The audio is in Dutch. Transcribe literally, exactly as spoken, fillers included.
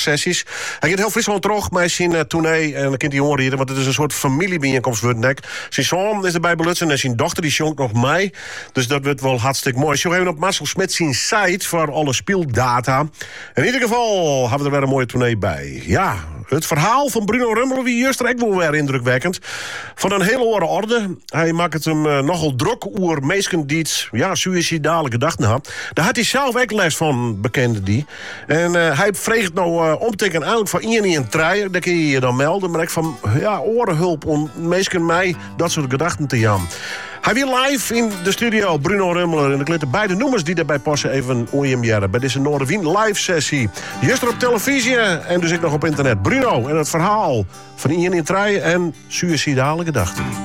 sessies. Hij gaat heel Friesland terug met zijn uh, tournee. En dan kunt hij horen, want het is een soort familiebijeenkomst wordt nek. Zijn zoon is erbij belutsen en zijn dochter die jongt nog mee. Dus dat wordt wel hartstikke mooi. Zo hebben we op Marcel Smit zijn site voor alle speeldata. In ieder geval hebben we er weer een mooie tournee bij. Ja, het verhaal van Bruno Rummelen wie juist er ook wel weer indrukwekkend. Van een hele hoge orde. Hij maakt het hem uh, nogal druk oer meesken die het, ja, suïcidale gedachten had. Daar had hij zelf ook les van, bekende die. En uh, hij vreegt nou uh, om te tekenen eigenlijk van iemand in een trein. Dat kun je je dan melden. Maar ik van, ja, orenhulp om meesken mij dat soort gedachten te jam. Hij weer live in de studio, Bruno Rummelen. En ik let de beide noemers die daarbij passen even onjemjaren. Bij deze Noorderwien live sessie. Juist op televisie en dus ik nog op internet. Bruno en het verhaal van Ian in trein en suïcidale gedachten.